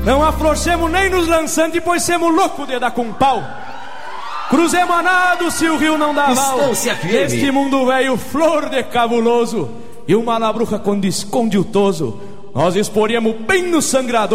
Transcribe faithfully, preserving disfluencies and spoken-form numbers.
Não afrouxemos nem nos lançantes, pois semos loucos de dar com pau. Cruzemos a nado se o rio não dá val. Neste mundo velho, flor de cabuloso, e uma labruca quando esconde o toso, nós esporemos bem no sangrador.